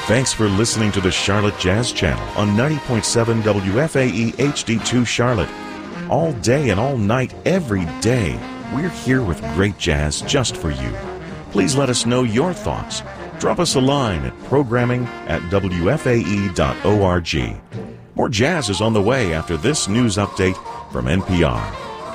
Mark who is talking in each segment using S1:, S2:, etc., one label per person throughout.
S1: Thanks for listening to the Charlotte Jazz Channel on 90.7 WFAE HD2 Charlotte. All day and all night, every day, we're here with great jazz just for you. Please let us know your thoughts. Drop us a line at programming@wfae.org. More jazz is on the way after this news update from NPR.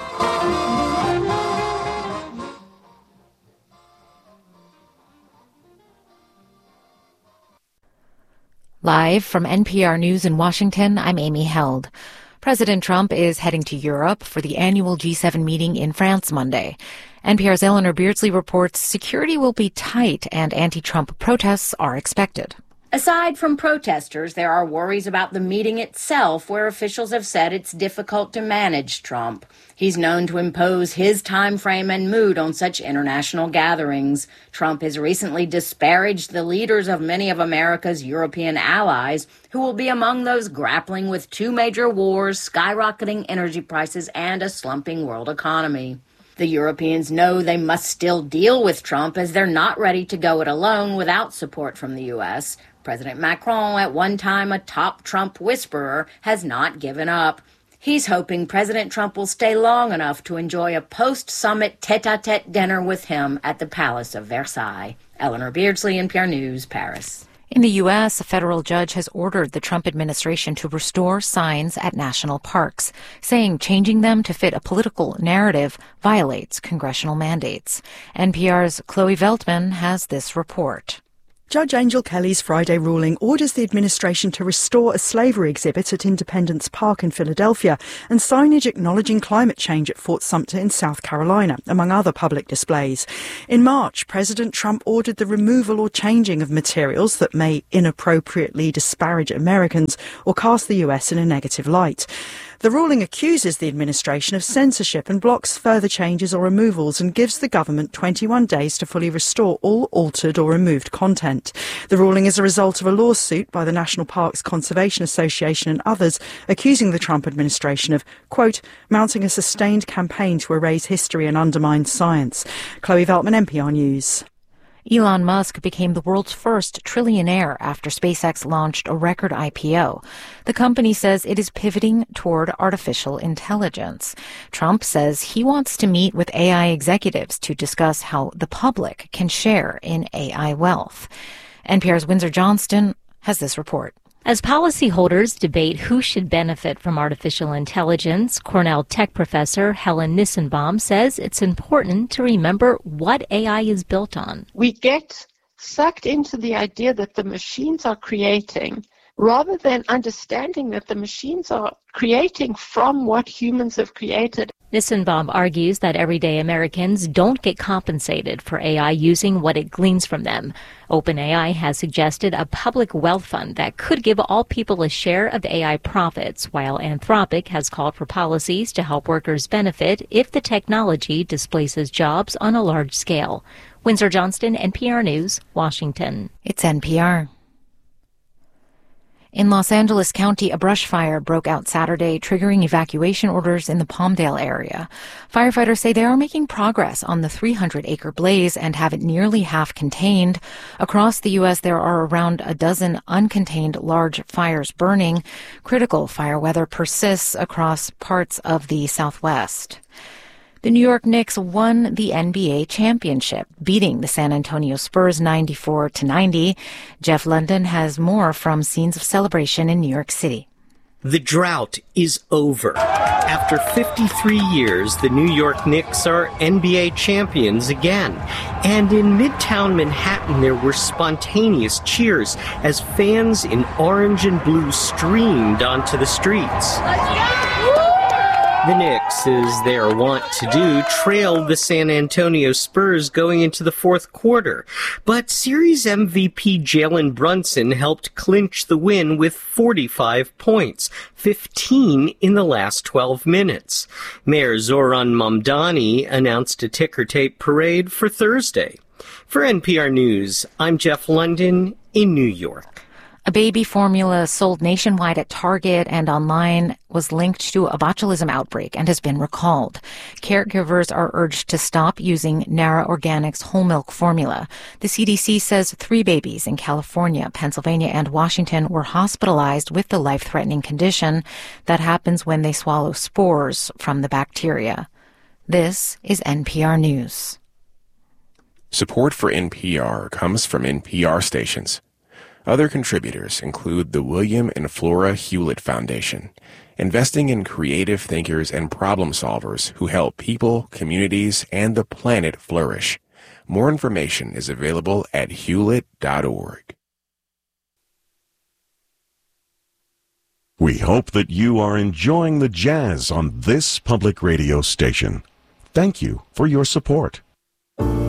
S2: Live from NPR News in Washington, I'm Amy Held. President Trump is heading to Europe for the annual G7 meeting in France Monday. NPR's Eleanor Beardsley reports security will be tight and anti-Trump protests are expected.
S3: Aside from protesters, there are worries about the meeting itself, where officials have said it's difficult to manage Trump. He's known to impose his time frame and mood on such international gatherings. Trump has recently disparaged the leaders of many of America's European allies, who will be among those grappling with two major wars, skyrocketing energy prices, and a slumping world economy. The Europeans know they must still deal with Trump, as they're not ready to go it alone without support from the U.S. President Macron, at one time a top Trump whisperer, has not given up. He's hoping President Trump will stay long enough to enjoy a post-summit tete-a-tete dinner with him at the Palace of Versailles. Eleanor Beardsley, NPR News, Paris.
S2: In the U.S., a federal judge has ordered the Trump administration to restore signs at national parks, saying changing them to fit a political narrative violates congressional mandates. NPR's Chloe Veltman has this report.
S4: Judge Angel Kelly's Friday ruling orders the administration to restore a slavery exhibit at Independence Park in Philadelphia and signage acknowledging climate change at Fort Sumter in South Carolina, among other public displays. In March, President Trump ordered the removal or changing of materials that may inappropriately disparage Americans or cast the U.S. in a negative light. The ruling accuses the administration of censorship and blocks further changes or removals and gives the government 21 days to fully restore all altered or removed content. The ruling is a result of a lawsuit by the National Parks Conservation Association and others accusing the Trump administration of, quote, mounting a sustained campaign to erase history and undermine science. Chloe Veltman, NPR News.
S2: Elon Musk became the world's first trillionaire after SpaceX launched a record IPO. The company says it is pivoting toward artificial intelligence. Trump says he wants to meet with AI executives to discuss how the public can share in AI wealth. NPR's Windsor Johnston has this report.
S5: As policyholders debate who should benefit from artificial intelligence, Cornell Tech professor Helen Nissenbaum says it's important to remember what AI is built on.
S6: We get sucked into the idea that the machines are creating, rather than understanding that the machines are creating from what humans have created.
S5: Nissenbaum argues that everyday Americans don't get compensated for AI using what it gleans from them. OpenAI has suggested a public wealth fund that could give all people a share of AI profits, while Anthropic has called for policies to help workers benefit if the technology displaces jobs on a large scale. Windsor Johnston, NPR News, Washington.
S2: It's NPR. In Los Angeles County, a brush fire broke out Saturday, triggering evacuation orders in the Palmdale area. Firefighters say they are making progress on the 300-acre blaze and have it nearly half contained. Across the U.S., there are around a dozen uncontained large fires burning. Critical fire weather persists across parts of the Southwest. The New York Knicks won the NBA championship, beating the San Antonio Spurs 94-90. Jeff London has more from scenes of celebration in New York City.
S7: The drought is over. After 53 years, the New York Knicks are NBA champions again. And in Midtown Manhattan, there were spontaneous cheers as fans in orange and blue streamed onto the streets. Let's go! The Knicks, as they are wont to do, trailed the San Antonio Spurs going into the fourth quarter. But series MVP Jalen Brunson helped clinch the win with 45 points, 15 in the last 12 minutes. Mayor Zoran Mamdani announced a ticker-tape parade for Thursday. For NPR News, I'm Jeff London in New York.
S2: A baby formula sold nationwide at Target and online was linked to a botulism outbreak and has been recalled. Caregivers are urged to stop using Nara Organics whole milk formula. The CDC says 3 babies in California, Pennsylvania, and Washington were hospitalized with the life-threatening condition that happens when they swallow spores from the bacteria. This is NPR News.
S8: Support for NPR comes from NPR stations. Other contributors include the William and Flora Hewlett Foundation, investing in creative thinkers and problem solvers who help people, communities, and the planet flourish. More information is available at hewlett.org.
S1: We hope that you are enjoying the jazz on this public radio station. Thank you for your support.